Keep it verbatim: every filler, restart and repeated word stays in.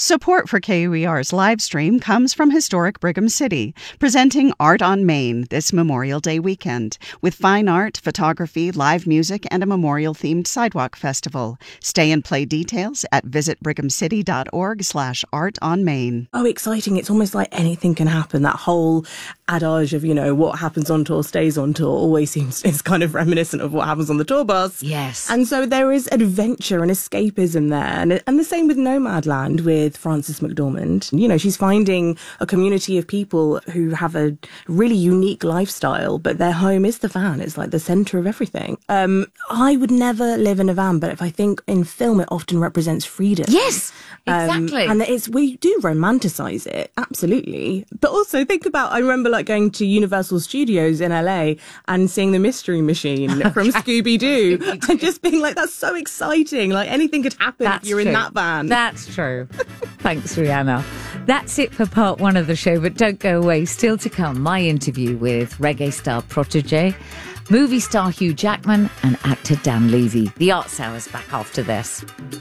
Support for K U E R's live stream comes from historic Brigham City, presenting Art on Main this Memorial Day weekend, with fine art, photography, live music, and a memorial-themed sidewalk festival. Stay and play details at visitbrighamcity.org slash art on main. Oh, exciting. It's almost like anything can happen. That whole adage of, you know, what happens on tour stays on tour always seems is kind of reminiscent of what happens on the tour bus. Yes. And so there is adventure and escapism there. And, and the same with Nomadland with Frances McDormand. You know, she's finding a community of people who have a really unique lifestyle, but their home is the van. It's like the centre of everything. Um, I would never live in a van, but if I think in film, it often represents freedom. Yes, exactly. Um, and it's, we do romanticise it, absolutely. But also think about, I remember like going to Universal Studios in L A and seeing the Mystery Machine from Scooby-Doo and just being like, that's so exciting. Like anything could happen That's if you're true. in that van. That's true. Thanks, Rihanna. That's it for part one of the show, but don't go away. Still to come, my interview with reggae star Protégé, movie star Hugh Jackman and actor Dan Levy. The Arts Hour's back after this.